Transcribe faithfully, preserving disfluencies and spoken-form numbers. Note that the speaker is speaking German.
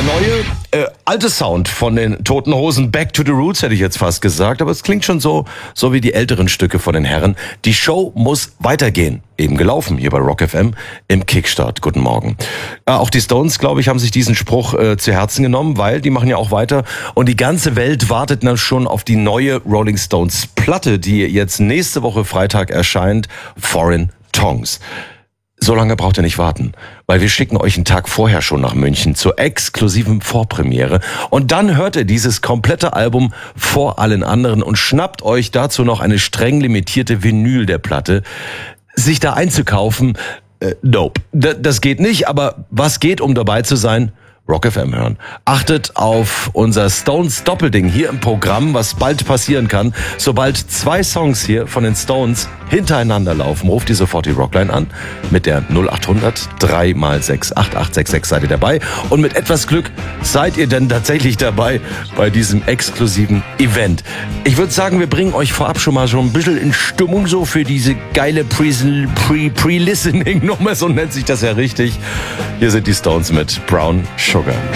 neue, äh, alte Sound von den Toten Hosen, Back to the Roots, hätte ich jetzt fast gesagt. Aber es klingt schon so, so wie die älteren Stücke von den Herren. Die Show muss weitergehen. Eben gelaufen hier bei Rock F M im Kickstart. Guten Morgen. Äh, auch die Stones, glaube ich, haben sich diesen Spruch äh, zu Herzen genommen, weil die machen ja auch weiter. Und die ganze Welt wartet dann schon auf die neue Rolling Stones Platte, die jetzt nächste Woche Freitag erscheint. Foreign Tongues. So lange braucht ihr nicht warten, weil wir schicken euch einen Tag vorher schon nach München zur exklusiven Vorpremiere und dann hört ihr dieses komplette Album vor allen anderen und schnappt euch dazu noch eine streng limitierte Vinyl der Platte. Sich da einzukaufen, äh, nope, D- das geht nicht, aber was geht, um dabei zu sein? Rock F M hören. Achtet auf unser Stones Doppelding hier im Programm, was bald passieren kann. Sobald zwei Songs hier von den Stones hintereinander laufen, ruft ihr sofort die Rockline an. Mit der null acht hundert drei mal sechs acht acht sechs sechs seid ihr dabei. Und mit etwas Glück seid ihr dann tatsächlich dabei bei diesem exklusiven Event. Ich würde sagen, wir bringen euch vorab schon mal so ein bisschen in Stimmung so für diese geile Pre- Pre- Pre-Listening-Nummer, so nennt sich das ja richtig. Hier sind die Stones mit Brown Sugar.